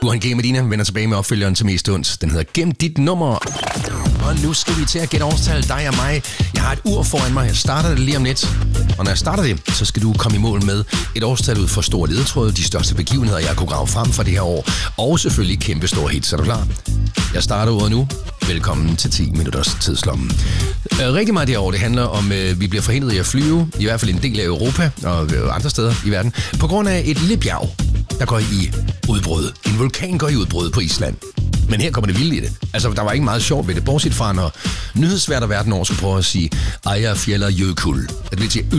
Burhan G. Medina vender tilbage med opfølgeren til Mest Ondt. Den hedder Gem dit nummer. Og nu skal vi til at gætte årstal, dig og mig. Jeg har et ur foran mig. Jeg starter det lige om lidt. Og når jeg starter det, så skal du komme i mål med et årstal ud for store ledetråde, de største begivenheder, jeg kunne grave frem for det her år. Og selvfølgelig kæmpe store hits. Er du klar? Jeg starter uret nu. Velkommen til 10 minutters tidslommen. Rigtig meget det år, det handler om, vi bliver forhindret i at flyve, i hvert fald en del af Europa og andre steder i verden, på grund af et lille bjerg, der går i udbrud. En vulkan går i udbrud på Island. Men her kommer det vildt i det. Altså, der var ikke meget sjovt ved det, bortset fra, når nyhedsværter verden over skulle prøve at sige Eyjafjallajökull. Det vil sige,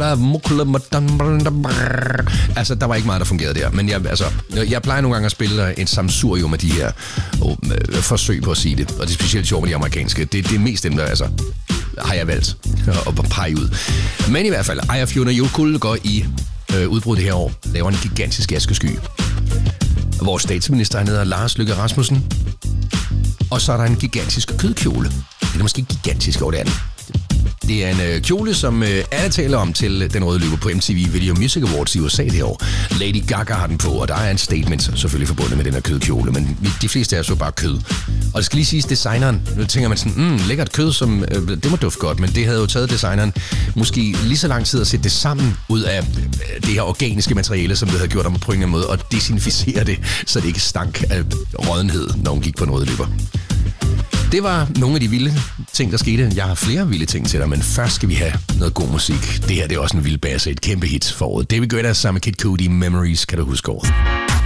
altså, der var ikke meget, der fungerede der. Men jeg plejer nogle gange at spille et sammensurium af de her forsøg på at sige det. Og det er specielt sjovt med de amerikanske. Det er mest dem, der har jeg valgt at pege ud. Men i hvert fald, Eyjafjallajökull går i udbrud det her år, laver en gigantisk askesky. Vores statsminister, han hedder Lars Løkke Rasmussen. Og så er der en gigantisk kødkjole. Det er måske ikke gigantisk, hvor det er den. Det er en kjole, som alle taler om til den røde løber på MTV Video Music Awards i USA det år. Lady Gaga har den på, og der er en statement selvfølgelig forbundet med den her kødkjole, men de fleste er så bare kød. Og det skal lige siges, designeren, nu tænker man sådan, lækkert kød, som, det må dufte godt, men det havde jo taget designeren måske lige så lang tid at sætte det sammen ud af det her organiske materiale, som det havde gjort om på en eller anden måde, og desinficere det, så det ikke stank af rådenhed, når hun gik på en røde løber. Det var nogle af de vilde ting, der skete. Jeg har flere vilde ting til dig, men først skal vi have noget god musik. Det her det er også en vild basse, et kæmpe hit for året. David Guetta sammen med Kid Cudi, Memories, kan du huske året.